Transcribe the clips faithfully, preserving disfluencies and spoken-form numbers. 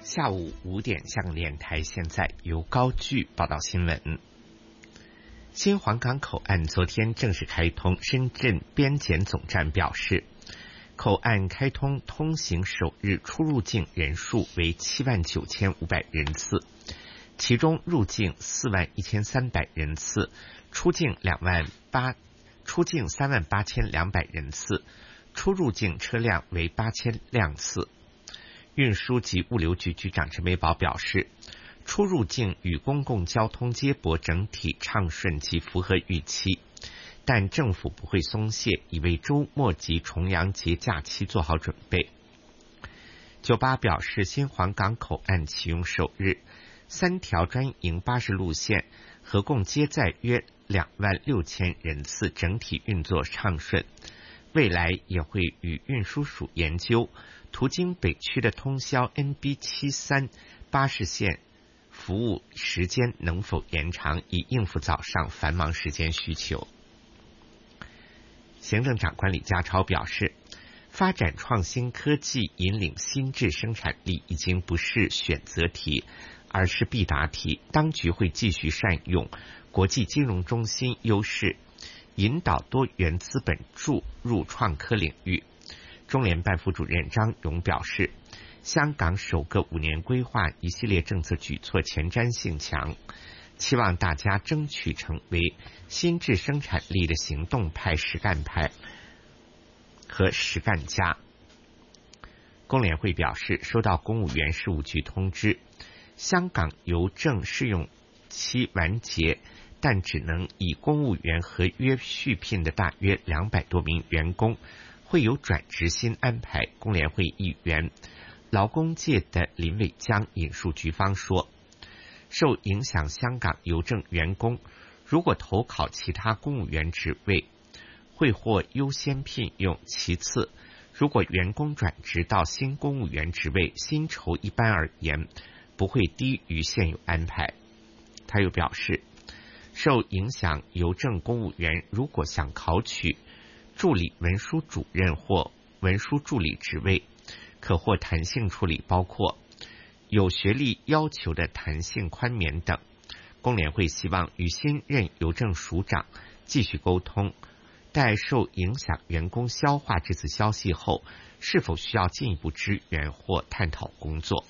下午五点，香港电台现在由高炬报道新闻。新皇岗口岸昨天正式开通，深圳边检总站表示，口岸开通通行首日出入境人数为七万九千五百人次，其中入境四万一千三百人次，出境两万八，出境三万八千两百人次，出入境车辆为八千辆次。运输及物流局局长陈美宝表示，出入境与公共交通接驳整体畅顺及符合预期，但政府不会松懈，已为周末及重阳节假期做好准备。九巴表示，新皇岗口岸启用首日，三条专营巴士路线合共接载约两万六千人次，整体运作畅顺。未来也会与运输署研究途经北区的通宵 N B 七三 巴士线服务时间能否延长，以应付早上繁忙时间需求。行政长官李家超表示，发展创新科技引领新质生产力已经不是选择题，而是必答题。当局会继续善用国际金融中心优势，引导多元资本注入创科领域。中联办副主任张勇表示，香港首个五年规划一系列政策举措前瞻性强，期望大家争取成为新质生产力的行动派、实干派和实干家。工联会表示，收到公务员事务局通知，香港邮政试用期完结，但只能以公务员合约续聘的大约两百多名员工会有转职新安排。工联会议员劳工界的林伟江引述局方说，受影响香港邮政员工如果投考其他公务员职位，会获优先聘用。其次，如果员工转职到新公务员职位，薪酬一般而言不会低于现有安排。他又表示，受影响邮政公务员如果想考取助理文书主任或文书助理职位，可获弹性处理，包括有学历要求的弹性宽免等。工联会希望与新任邮政署长继续沟通，待受影响员工消化这次消息后，是否需要进一步支援或探讨工作。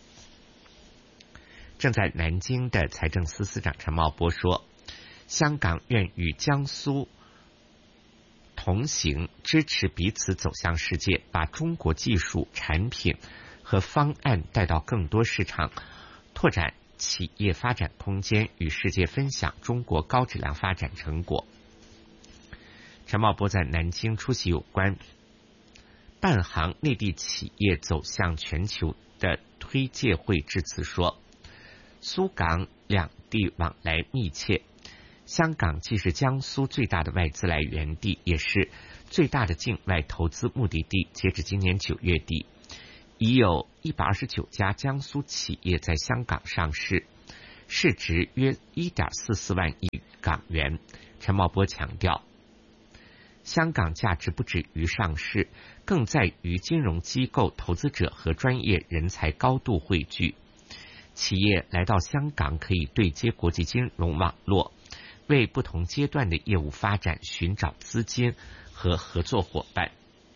正在南京的财政司司长陈茂波说，香港愿与江苏同行，支持彼此走向世界，把中国技术、产品和方案带到更多市场，拓展企业发展空间，与世界分享中国高质量发展成果。陈茂波在南京出席有关办行内地企业走向全球的推介会致辞说，苏港两地往来密切，香港既是江苏最大的外资来源地，也是最大的境外投资目的地。截至今年九月底，已有一百二十九家江苏企业在香港上市，市值约 一点四四万亿港元。陈茂波强调，香港价值不止于上市，更在于金融机构、投资者和专业人才高度汇聚。企业来到香港可以对接国际金融网络，为不同阶段的业务发展寻找资金和合作伙伴。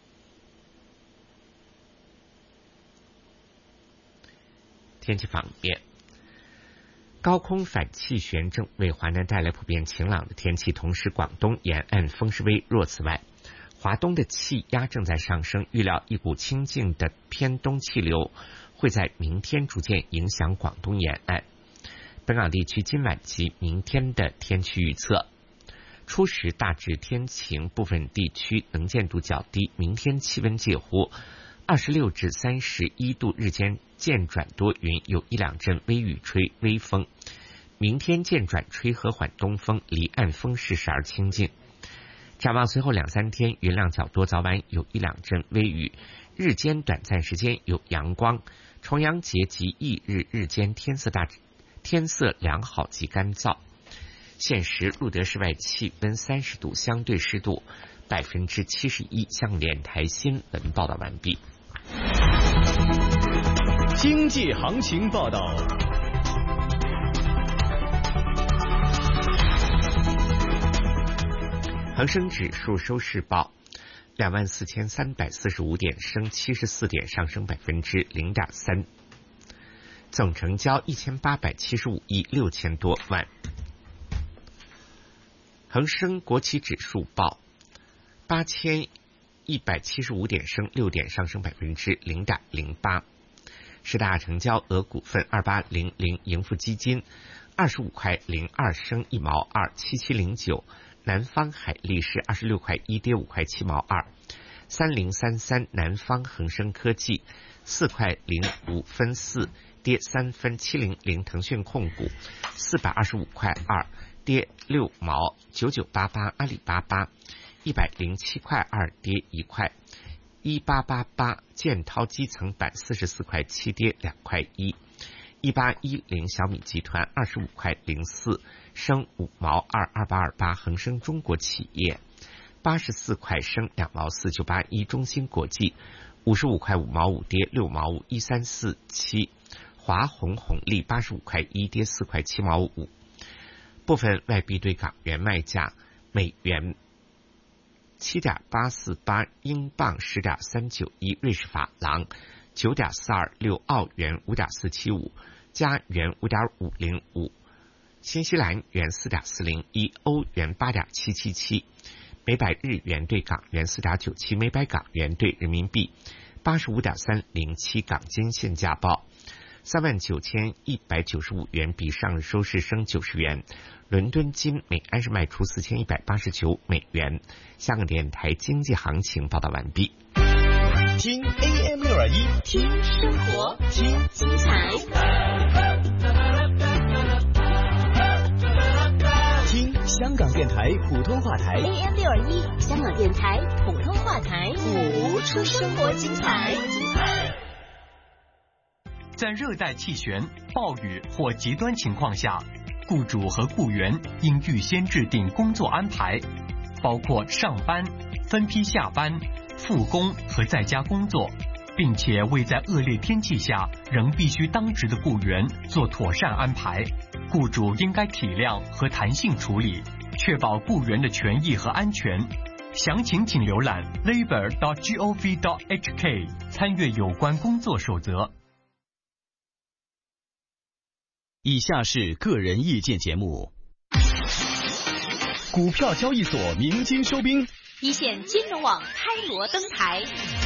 天气方面，高空反气旋正为华南带来普遍晴朗的天气，同时广东沿岸风势微弱。此外，华东的气压正在上升，预料一股清劲的偏东气流会在明天逐渐影响广东沿岸。本港地区今晚及明天的天气预测，初时大致天晴，部分地区能见度较低，明天气温介乎二十六至三十一度，日间渐转多云，有一两阵微雨，吹微风。明天渐转吹和缓东风，离岸风势时而清劲。展望随后两三天，云量较多，早晚有一两阵微雨，日间短暂时间有阳光。重阳节及翌日日间天色大天色良好及干燥。现时录得室外气温三十度，相对湿度百分之七十一。香港电台新闻报道完毕。 经济行情报道。 恒生指数收市报两万四千三百四十五点，升七十四点，上升百分之零点三。总成交一千八百七十五亿六千多万。恒生国企指数报八千一百七十五点，升六点，上升百分之零点零八。十大成交额股份二八零零盈富基金二十五块零二升一毛二，七七零九。南方海力士二十六块一跌五块七毛二，三零三三南方恒生科技四块零五分四跌三分，七零零腾讯控股四百二十五块二跌六毛，九九八八阿里巴巴一百零七块二跌一块，一八八八建滔基层板四十四块七跌两块一。一八一零小米集团二十五块零四升五毛二，二八二八恒生中国企业八十四块升两毛四，九八一中芯国际五十五块五毛五跌六毛五，一三四七华虹红利八十五块一跌四块七毛五。部分外币对港元卖价：美元七点八四八，英镑十点三九一，瑞士法郎九点四二六，澳元五点四七五，加元五点五零五，新西兰元四点四零一，欧元八点七七七，每百日元对港元四点九七，每百港元对人民币八十五点三零七。港金现价报三万九千一百九十五元，比上日收市升九十元。伦敦金每安士卖出四千一百八十九美元。香港电台经济行情报道完毕。 听 A M 六二一， 听生活，听精彩， 听香港电台普通话台 A M 六二一，香港电台普通话台，谱出生活精彩。 在热带气旋、暴雨或极端情况下，雇主和雇员应预先制定工作安排，包括上班、分批下班、复工和在家工作，并且为在恶劣天气下仍必须当值的雇员做妥善安排。雇主应该体谅和弹性处理，确保雇员的权益和安全。详情请浏览 labour dot gov dot h k， 参阅有关工作守则。 以下是个人意见节目。股票交易所鸣金收兵， 一线金融网开锣登台。